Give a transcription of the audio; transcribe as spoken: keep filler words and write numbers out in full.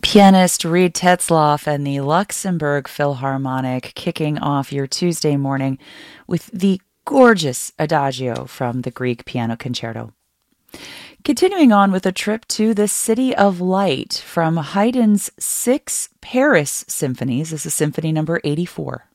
Pianist Reed Tetzlaff and the Luxembourg Philharmonic kicking off your Tuesday morning with the gorgeous Adagio from the Grieg Piano Concerto. Continuing on with a trip to the City of Light from Haydn's six Paris symphonies. This is Symphony number eighty-four.